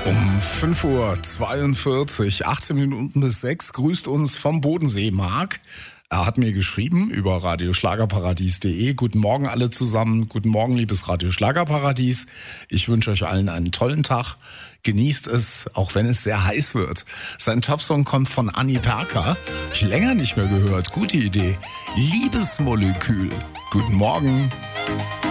Um 5:42 Uhr, 18 Minuten bis 6, grüßt uns vom Bodensee Marc. Er hat mir geschrieben über radioschlagerparadies.de. Guten Morgen alle zusammen. Guten Morgen, liebes Radio Schlagerparadies. Ich wünsche euch allen einen tollen Tag. Genießt es, auch wenn es sehr heiß wird. Sein Topsong kommt von Annie Perker. Hab ich länger nicht mehr gehört. Gute Idee. Liebesmolekül. Guten Morgen.